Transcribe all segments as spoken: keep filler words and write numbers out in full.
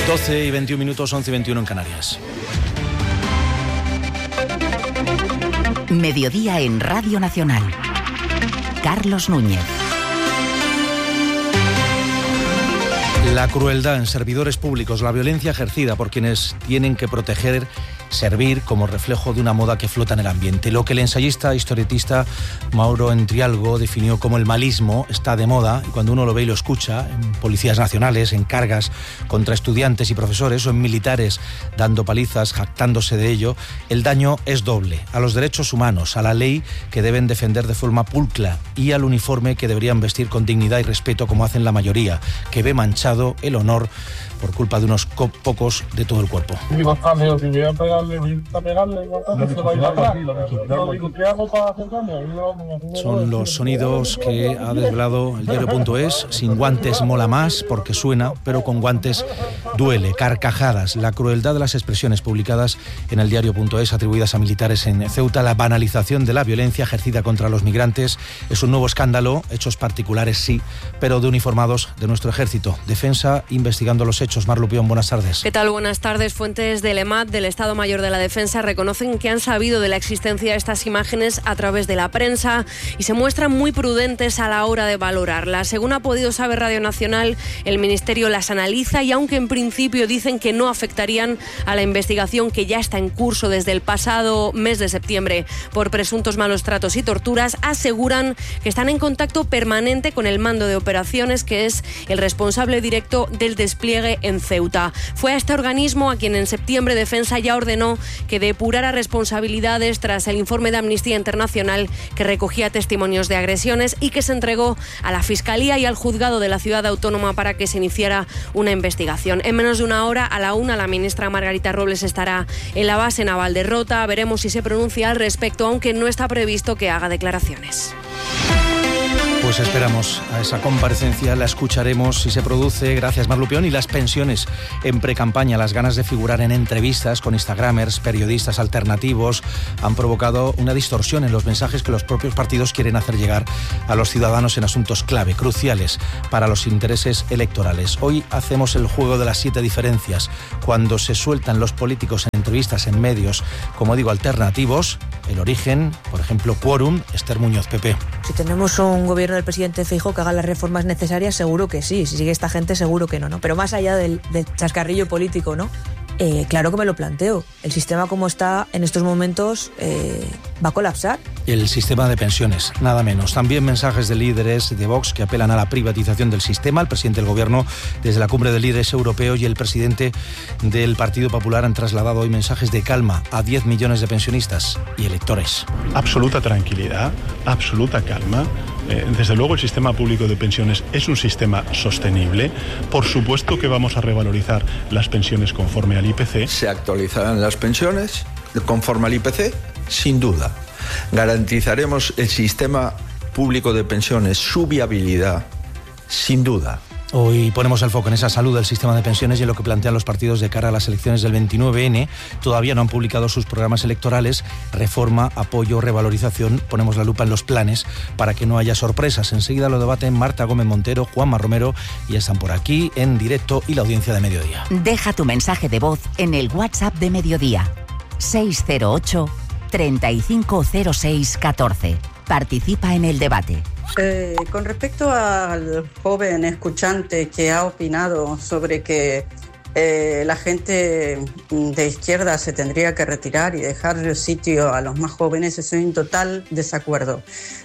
doce y veintiún minutos, once y veintiuno en Canarias. Mediodía en Radio Nacional. Carlos Núñez. La crueldad en servidores públicos, la violencia ejercida por quienes tienen que proteger, servir como reflejo de una moda que flota en el ambiente. Lo que el ensayista, historietista Mauro Entrialgo definió como el malismo está de moda, y cuando uno lo ve y lo escucha, en policías nacionales, en cargas contra estudiantes y profesores o en militares dando palizas, jactándose de ello, el daño es doble: a los derechos humanos, a la ley que deben defender de forma pulcra y al uniforme que deberían vestir con dignidad y respeto como hacen la mayoría, que ve manchado el honor por culpa de unos co- pocos de todo el cuerpo. Son los sonidos que ha desvelado el diario punto es. Sin guantes mola más porque suena, pero con guantes duele. Carcajadas, la crueldad de las expresiones publicadas en el diario punto es atribuidas a militares en Ceuta, la banalización de la violencia ejercida contra los migrantes es un nuevo escándalo, hechos particulares sí, pero de uniformados de nuestro ejército. Defensa investigando los hechos. Mar Lupión, buenas tardes. ¿Qué tal? Buenas tardes. Fuentes del E M A D, del Estado Mayor de la Defensa, reconocen que han sabido de la existencia de estas imágenes a través de la prensa y se muestran muy prudentes a la hora de valorarlas. Según ha podido saber Radio Nacional, el Ministerio las analiza y aunque en principio dicen que no afectarían a la investigación que ya está en curso desde el pasado mes de septiembre por presuntos malos tratos y torturas, aseguran que están en contacto permanente con el mando de operaciones, que es el responsable directo del despliegue en Ceuta. Fue a este organismo a quien en septiembre Defensa ya ordenó que depurara responsabilidades tras el informe de Amnistía Internacional que recogía testimonios de agresiones y que se entregó a la Fiscalía y al Juzgado de la Ciudad Autónoma para que se iniciara una investigación. En menos de una hora, a la una, la ministra Margarita Robles estará en la base naval de Rota. Veremos si se pronuncia al respecto, aunque no está previsto que haga declaraciones. Pues esperamos a esa comparecencia, la escucharemos si se produce. Gracias, Mar Lupión. Y las pensiones en precampaña, las ganas de figurar en entrevistas con instagramers, periodistas alternativos, han provocado una distorsión en los mensajes que los propios partidos quieren hacer llegar a los ciudadanos en asuntos clave, cruciales para los intereses electorales. Hoy hacemos el juego de las siete diferencias. Cuando se sueltan los políticos en entrevistas en medios, como digo, alternativos, el origen, por ejemplo, Quórum, Esther Muñoz, P P. Si tenemos un gobierno del presidente Feijóo que haga las reformas necesarias, seguro que sí. Si sigue esta gente, seguro que no, ¿no? Pero más allá del, del chascarrillo político, ¿no? Eh, claro que me lo planteo. El sistema como está en estos momentos eh, va a colapsar. El sistema de pensiones, nada menos. También mensajes de líderes de Vox que apelan a la privatización del sistema. El presidente del Gobierno desde la cumbre de líderes europeos y el presidente del Partido Popular han trasladado hoy mensajes de calma a diez millones de pensionistas y electores. Absoluta tranquilidad, absoluta calma. Eh, desde luego el sistema público de pensiones es un sistema sostenible. Por supuesto que vamos a revalorizar las pensiones conforme al I P C. Se actualizarán las pensiones conforme al I P C, sin duda. Garantizaremos el sistema público de pensiones, su viabilidad, sin duda. Hoy ponemos el foco en esa salud del sistema de pensiones y en lo que plantean los partidos de cara a las elecciones del veintinueve ene. Todavía no han publicado sus programas electorales. Reforma, apoyo, revalorización. Ponemos la lupa en los planes para que no haya sorpresas. Enseguida lo debaten Marta Gómez Montero, Juanma Romero, y ya están por aquí en directo y la audiencia de Mediodía. Deja tu mensaje de voz en el WhatsApp de Mediodía. seis cero ocho, treinta y cinco cero seis, catorce. Participa en el debate. Eh, con respecto al joven escuchante que ha opinado sobre que eh, la gente de izquierda se tendría que retirar y dejar el sitio a los más jóvenes, estoy en total desacuerdo,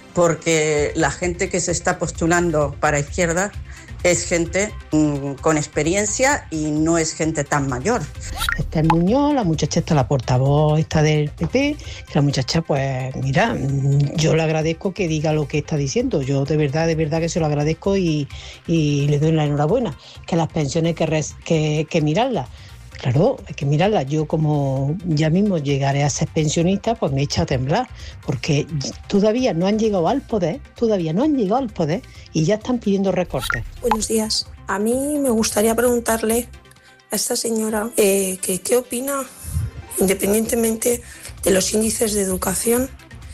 porque la gente que se está postulando para izquierda es gente mmm, con experiencia y no es gente tan mayor. Esther Muñoz, la muchacha está la portavoz esta del P P, y la muchacha, pues mira, yo le agradezco que diga lo que está diciendo, yo de verdad, de verdad que se lo agradezco y, y le doy la enhorabuena, que las pensiones hay que, res, que, que mirarlas. Claro, hay que mirarla. Yo como ya mismo llegaré a ser pensionista, pues me echa a temblar, porque todavía no han llegado al poder, todavía no han llegado al poder y ya están pidiendo recortes. Buenos días. A mí me gustaría preguntarle a esta señora eh, que qué opina, independientemente de los índices de educación,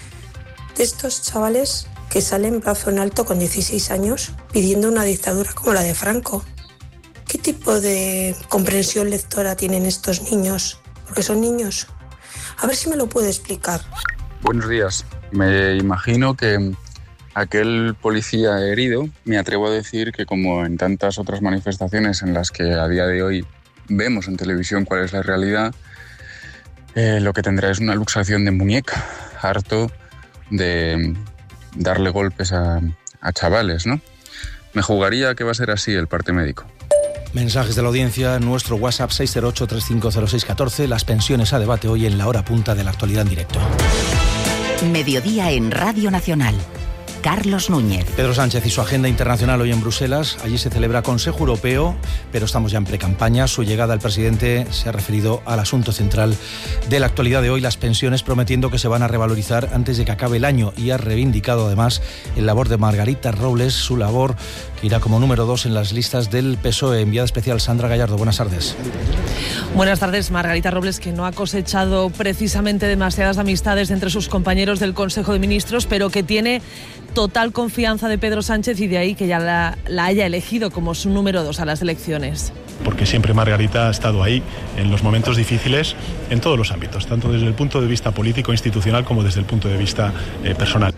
de estos chavales que salen brazo en alto con dieciséis años pidiendo una dictadura como la de Franco. ¿Qué tipo de comprensión lectora tienen estos niños? Porque son niños. A ver si me lo puede explicar. Buenos días. Me imagino que aquel policía herido, me atrevo a decir que como en tantas otras manifestaciones en las que a día de hoy vemos en televisión cuál es la realidad, eh, lo que tendrá es una luxación de muñeca, harto de darle golpes a, a chavales, ¿no? Me jugaría que va a ser así el parte médico. Mensajes de la audiencia, nuestro WhatsApp seis cero ocho, tres cinco cero seis uno cuatro, las pensiones a debate hoy en la hora punta de la actualidad en directo. Mediodía en Radio Nacional. Carlos Núñez. Pedro Sánchez y su agenda internacional hoy en Bruselas. Allí se celebra Consejo Europeo, pero estamos ya en precampaña. Su llegada al presidente se ha referido al asunto central de la actualidad de hoy, las pensiones, prometiendo que se van a revalorizar antes de que acabe el año, y ha reivindicado además el labor de Margarita Robles, su labor que irá como número dos en las listas del P S O E. Enviada especial Sandra Gallardo, buenas tardes. Buenas tardes. Margarita Robles, que no ha cosechado precisamente demasiadas amistades entre sus compañeros del Consejo de Ministros, pero que tiene total confianza de Pedro Sánchez, y de ahí que ya la, la haya elegido como su número dos a las elecciones. Porque siempre Margarita ha estado ahí en los momentos difíciles en todos los ámbitos, tanto desde el punto de vista político, institucional, como desde el punto de vista eh, personal.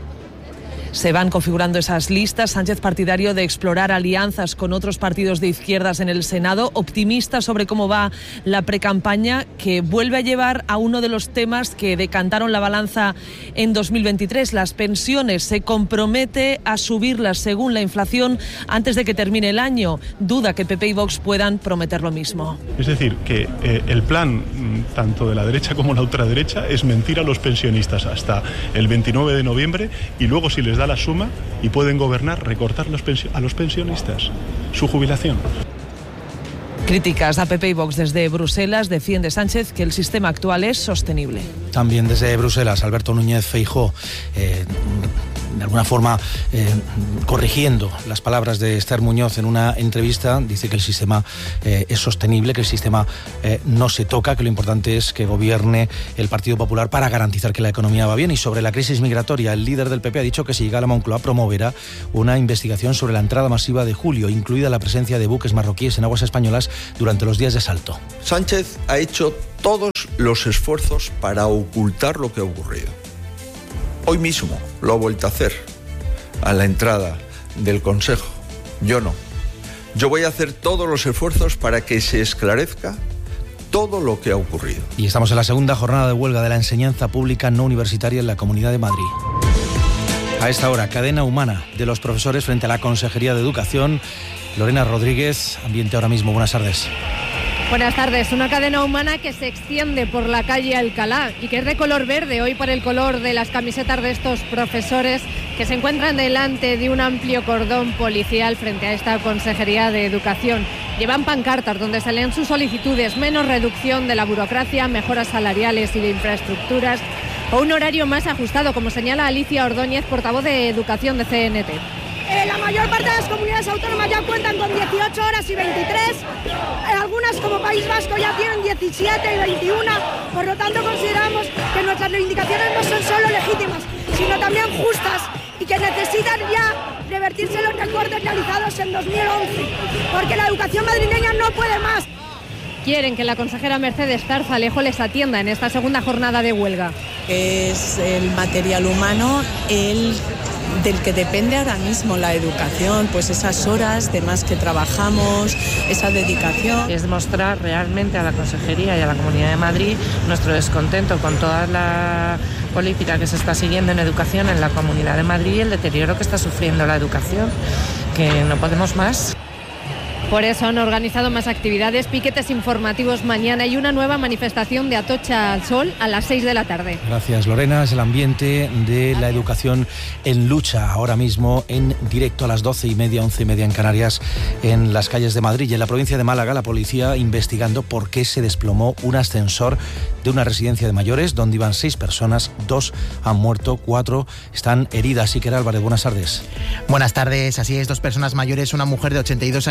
Se van configurando esas listas. Sánchez partidario de explorar alianzas con otros partidos de izquierdas en el Senado, optimista sobre cómo va la precampaña, que vuelve a llevar a uno de los temas que decantaron la balanza en dos mil veintitrés, las pensiones. Se compromete a subirlas según la inflación antes de que termine el año. Duda que P P y Vox puedan prometer lo mismo. Es decir, que eh, el plan tanto de la derecha como la ultraderecha es mentir a los pensionistas hasta el veintinueve de noviembre, y luego, si les da la suma y pueden gobernar, recortar los pensio- a los pensionistas su jubilación. Críticas a P P y Vox desde Bruselas. Defiende Sánchez que el sistema actual es sostenible. También desde Bruselas, Alberto Núñez Feijóo, eh, de alguna forma eh, corrigiendo las palabras de Esther Muñoz en una entrevista, dice que el sistema eh, es sostenible, que el sistema eh, no se toca, que lo importante es que gobierne el Partido Popular para garantizar que la economía va bien. Y sobre la crisis migratoria, el líder del P P ha dicho que si llega a la Moncloa promoverá una investigación sobre la entrada masiva de julio, incluida la presencia de buques marroquíes en aguas españolas durante los días de asalto. Sánchez ha hecho todos los esfuerzos para ocultar lo que ha ocurrido. Hoy mismo lo ha vuelto a hacer a la entrada del Consejo. Yo no. Yo voy a hacer todos los esfuerzos para que se esclarezca todo lo que ha ocurrido. Y estamos en la segunda jornada de huelga de la enseñanza pública no universitaria en la Comunidad de Madrid. A esta hora, cadena humana de los profesores frente a la Consejería de Educación. Lorena Rodríguez, ambiente ahora mismo. Buenas tardes. Buenas tardes. Una cadena humana que se extiende por la calle Alcalá y que es de color verde, hoy por el color de las camisetas de estos profesores que se encuentran delante de un amplio cordón policial frente a esta Consejería de Educación. Llevan pancartas donde se leen sus solicitudes: menos reducción de la burocracia, mejoras salariales y de infraestructuras, o un horario más ajustado, como señala Alicia Ordóñez, portavoz de Educación de C N T. Eh, la mayor parte de las comunidades autónomas ya cuentan con dieciocho horas y veintitrés, eh, algunas como País Vasco ya tienen diecisiete y veintiuno, por lo tanto consideramos que nuestras reivindicaciones no son solo legítimas, sino también justas, y que necesitan ya revertirse los recortes realizados en dos mil once, porque la educación madrileña no puede más. Quieren que la consejera Mercedes Zarzalejo les atienda en esta segunda jornada de huelga. Es el material humano el del que depende ahora mismo la educación, pues esas horas de más que trabajamos, esa dedicación. Es mostrar realmente a la Consejería y a la Comunidad de Madrid nuestro descontento con toda la política que se está siguiendo en educación en la Comunidad de Madrid y el deterioro que está sufriendo la educación, que no podemos más. Por eso han organizado más actividades, piquetes informativos mañana y una nueva manifestación de Atocha al Sol a las seis de la tarde. Gracias, Lorena. Es el ambiente de la educación en lucha ahora mismo en directo a las doce y media, once y media en Canarias, en las calles de Madrid. Y en la provincia de Málaga, la policía investigando por qué se desplomó un ascensor de una residencia de mayores donde iban seis personas, dos han muerto, cuatro están heridas. Iker Álvarez, buenas tardes. Buenas tardes, así es, dos personas mayores, una mujer de ochenta y dos años y un hombre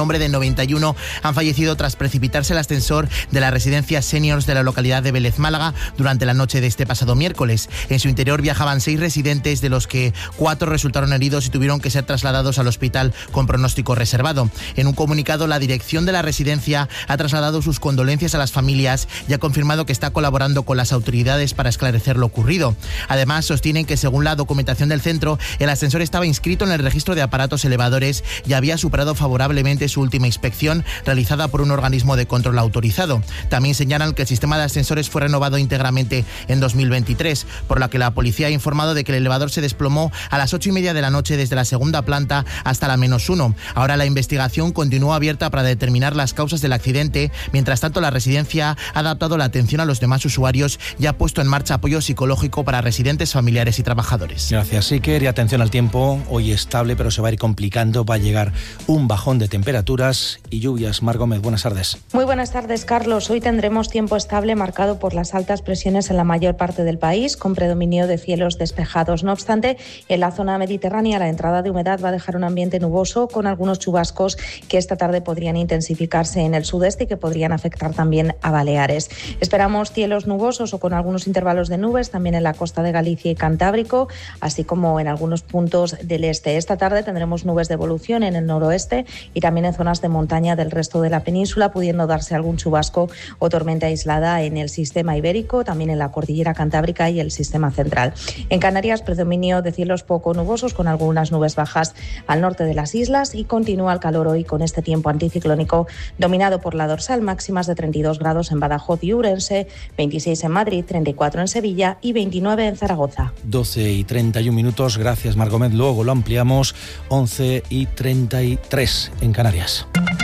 hombre de noventa y uno han fallecido tras precipitarse el ascensor de la residencia Seniors de la localidad de Vélez, Málaga, durante la noche de este pasado miércoles. En su interior viajaban seis residentes, de los que cuatro resultaron heridos y tuvieron que ser trasladados al hospital con pronóstico reservado. En un comunicado, la dirección de la residencia ha trasladado sus condolencias a las familias y ha confirmado que está colaborando con las autoridades para esclarecer lo ocurrido. Además, sostienen que según la documentación del centro, el ascensor estaba inscrito en el registro de aparatos elevadores y había superado favorablemente su última inspección realizada por un organismo de control autorizado. También señalan que el sistema de ascensores fue renovado íntegramente en dos mil veintitrés, por lo que la policía ha informado de que el elevador se desplomó a las ocho y media de la noche desde la segunda planta hasta la menos uno. Ahora la investigación continúa abierta para determinar las causas del accidente. Mientras tanto, la residencia ha adaptado la atención a los demás usuarios y ha puesto en marcha apoyo psicológico para residentes, familiares y trabajadores. Gracias, Iker. Y atención al tiempo, hoy estable, pero se va a ir complicando. Va a llegar un bajón de temperaturas y lluvias. Mar Gómez, buenas tardes. Muy buenas tardes, Carlos. Hoy tendremos tiempo estable marcado por las altas presiones en la mayor parte del país, con predominio de cielos despejados. No obstante, en la zona mediterránea la entrada de humedad va a dejar un ambiente nuboso, con algunos chubascos que esta tarde podrían intensificarse en el sudeste y que podrían afectar también a Baleares. Esperamos cielos nubosos o con algunos intervalos de nubes también en la costa de Galicia y Cantábrico, así como en algunos puntos del este. Esta tarde tendremos nubes de evolución en el noroeste y también en zonas de montaña del resto de la península, pudiendo darse algún chubasco o tormenta aislada en el sistema ibérico, también en la cordillera cantábrica y el sistema central. En Canarias, predominio de cielos poco nubosos con algunas nubes bajas al norte de las islas, y continúa el calor hoy con este tiempo anticiclónico dominado por la dorsal. Máximas de treinta y dos grados en Badajoz y Ourense, veintiséis en Madrid, treinta y cuatro en Sevilla y veintinueve en Zaragoza. doce y treinta y un minutos. Gracias, Mar Gómez. Luego lo ampliamos. once y treinta y tres en Canarias.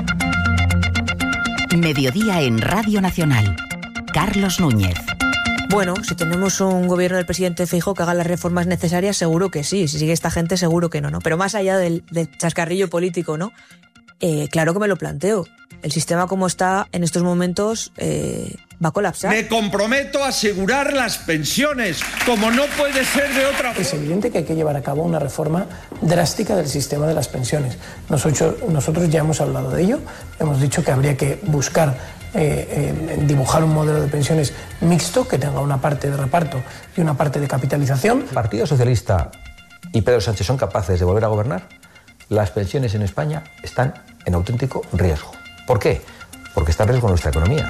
Mediodía en Radio Nacional. Carlos Núñez. Bueno, si tenemos un gobierno del presidente Feijóo que haga las reformas necesarias, seguro que sí. Si sigue esta gente, seguro que no, ¿no? Pero más allá del, del chascarrillo político, ¿no? Eh, claro que me lo planteo. El sistema como está en estos momentos eh, va a colapsar. Me comprometo a asegurar las pensiones, como no puede ser de otra forma. Es evidente que hay que llevar a cabo una reforma drástica del sistema de las pensiones. Nosotros, nosotros ya hemos hablado de ello, hemos dicho que habría que buscar Eh, eh, dibujar un modelo de pensiones mixto que tenga una parte de reparto y una parte de capitalización. El Partido Socialista y Pedro Sánchez son capaces de volver a gobernar, las pensiones en España están en auténtico riesgo. ¿Por qué? Porque está en riesgo nuestra economía.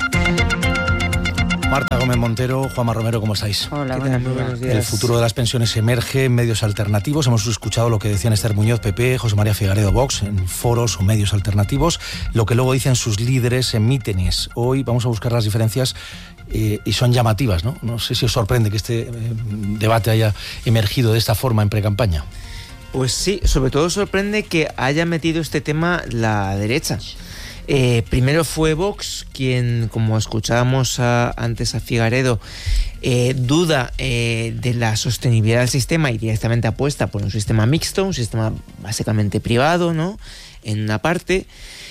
Marta Gómez Montero, Juanma Romero, ¿cómo estáis? Hola, buenos días. El futuro de las pensiones emerge en medios alternativos. Hemos escuchado lo que decían Esther Muñoz, P P, José María Figaredo, Vox, en foros o medios alternativos, lo que luego dicen sus líderes en mítines. Hoy vamos a buscar las diferencias eh, y son llamativas, ¿no? No sé si os sorprende que este eh, debate haya emergido de esta forma en precampaña. Pues sí, sobre todo sorprende que haya metido este tema la derecha. Eh, primero fue Vox quien, como escuchábamos a, antes a Figaredo, eh, duda eh, de la sostenibilidad del sistema y directamente apuesta por un sistema mixto, un sistema básicamente privado, ¿no? En una parte.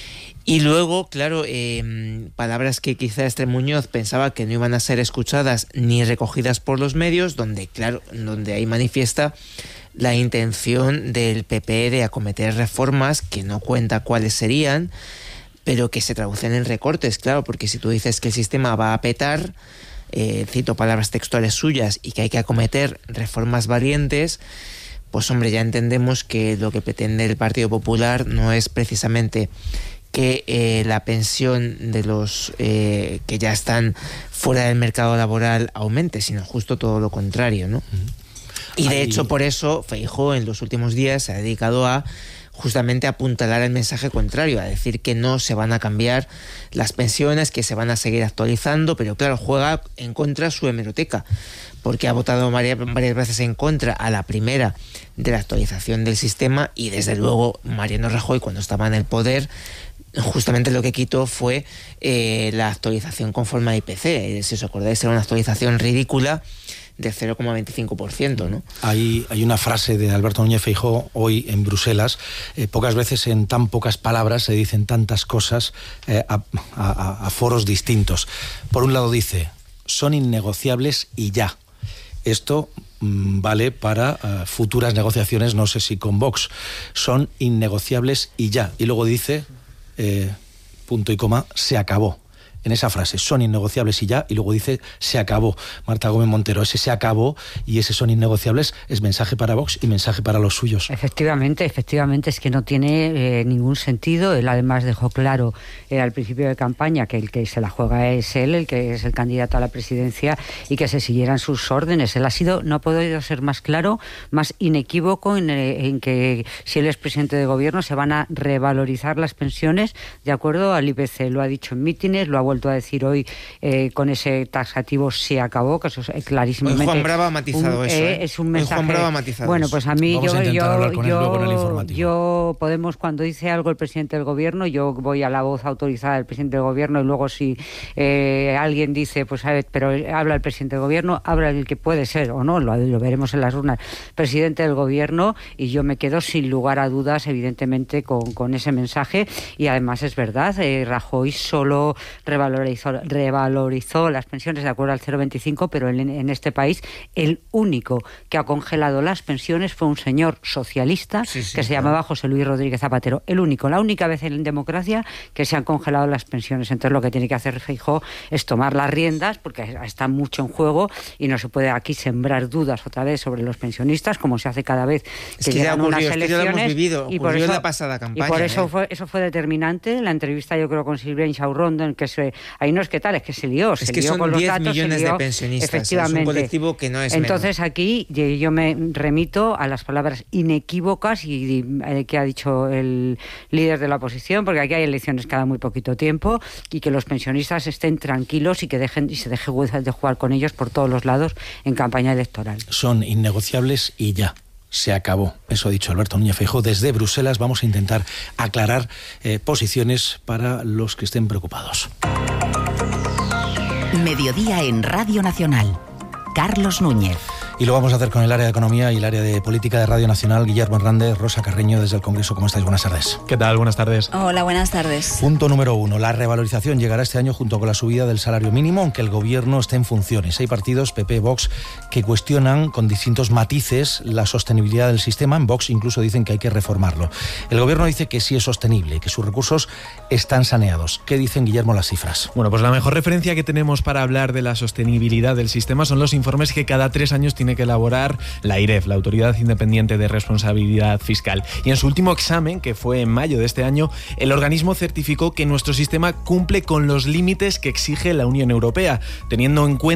Y luego, claro, eh, palabras que quizá Esther Muñoz pensaba que no iban a ser escuchadas ni recogidas por los medios, donde, claro, donde ahí manifiesta la intención del P P de acometer reformas que no cuenta cuáles serían, pero que se traducen en recortes, claro, porque si tú dices que el sistema va a petar, eh, cito palabras textuales suyas, y que hay que acometer reformas valientes, pues hombre, ya entendemos que lo que pretende el Partido Popular no es precisamente que eh, la pensión de los eh, que ya están fuera del mercado laboral aumente, sino justo todo lo contrario, ¿no? Y de hecho, por eso Feijóo en los últimos días se ha dedicado a justamente apuntalar el mensaje contrario, a decir que no se van a cambiar las pensiones, que se van a seguir actualizando, pero claro, juega en contra su hemeroteca, porque ha votado varias, varias veces en contra a la primera de la actualización del sistema, y desde luego Mariano Rajoy, cuando estaba en el poder, justamente lo que quitó fue eh, la actualización conforme a I P C. Si os acordáis, era una actualización ridícula de cero coma veinticinco por ciento, ¿no? Hay, hay una frase de Alberto Núñez Feijóo hoy en Bruselas. Eh, pocas veces en tan pocas palabras se dicen tantas cosas eh, a, a, a foros distintos. Por un lado dice, son innegociables y ya. Esto mmm, vale para uh, futuras negociaciones, no sé si con Vox. Son innegociables y ya. Y luego dice, eh, punto y coma, se acabó. En esa frase, son innegociables y ya, y luego dice, se acabó. Marta Gómez Montero, ese se acabó y ese son innegociables es mensaje para Vox y mensaje para los suyos. Efectivamente, efectivamente, es que no tiene eh, ningún sentido. Él además dejó claro eh, al principio de campaña que el que se la juega es él, el que es el candidato a la presidencia, y que se siguieran sus órdenes. Él ha sido, no ha podido ser más claro, más inequívoco en, eh, en que si él es presidente de gobierno se van a revalorizar las pensiones de acuerdo al I P C. Lo ha dicho en mítines, lo ha vuelto a decir hoy eh, con ese taxativo se acabó, que eso es clarísimamente. Hoy Juan Bravo ha matizado un, eso. Eh, ¿eh? es un mensaje. Hoy Juan Bravo ha matizado bueno, eso. pues a mí Vamos yo, a intentar yo, hablar con él yo, luego en el informativo. yo Podemos, cuando dice algo el presidente del gobierno, yo voy a la voz autorizada del presidente del gobierno, y luego si eh, alguien dice, pues a ver, pero habla el presidente del gobierno, habla el que puede ser o no, lo, lo veremos en las urnas, presidente del gobierno, y yo me quedo sin lugar a dudas, evidentemente, con, con ese mensaje. Y además es verdad, eh, Rajoy solo revalorizó, revalorizó las pensiones de acuerdo al cero coma veinticinco, pero en, en este país el único que ha congelado las pensiones fue un señor socialista sí, sí, que se claro. llamaba José Luis Rodríguez Zapatero. El único, la única vez en democracia que se han congelado las pensiones. Entonces lo que tiene que hacer Feijóo es tomar las riendas, porque está mucho en juego y no se puede aquí sembrar dudas otra vez sobre los pensionistas, como se hace cada vez que, es que llegan ocurrió, unas elecciones. Es que ya lo hemos vivido, y por eso, en la pasada campaña. Y por eso, ¿eh? fue, eso fue determinante. La entrevista, yo creo, con Silvia Inchaurrondo, en que se, ahí no es que tal, es que se lió, se es que lió son con los diez datos, millones se lió, de pensionistas, efectivamente. Es un colectivo que no es Entonces menos. Aquí yo me remito a las palabras inequívocas y, y eh, que ha dicho el líder de la oposición, porque aquí hay elecciones cada muy poquito tiempo, y que los pensionistas estén tranquilos y que dejen y se deje de jugar con ellos por todos los lados en campaña electoral. Son innegociables y ya. Se acabó. Eso ha dicho Alberto Núñez Feijóo. Desde Bruselas vamos a intentar aclarar eh, posiciones para los que estén preocupados. Mediodía en Radio Nacional. Carlos Núñez. Y lo vamos a hacer con el área de Economía y el área de Política de Radio Nacional. Guillermo Hernández, Rosa Carreño, desde el Congreso. ¿Cómo estáis? Buenas tardes. ¿Qué tal? Buenas tardes. Hola, buenas tardes. Punto número uno. La revalorización llegará este año junto con la subida del salario mínimo, aunque el Gobierno esté en funciones. Hay partidos, P P, Vox, que cuestionan con distintos matices la sostenibilidad del sistema. En Vox incluso dicen que hay que reformarlo. El Gobierno dice que sí es sostenible, que sus recursos están saneados. ¿Qué dicen, Guillermo, las cifras? Bueno, pues la mejor referencia que tenemos para hablar de la sostenibilidad del sistema son los informes que cada tres años tiene que elaborar la I R E F, la Autoridad Independiente de Responsabilidad Fiscal. Y en su último examen, que fue en mayo de este año, el organismo certificó que nuestro sistema cumple con los límites que exige la Unión Europea, teniendo en cuenta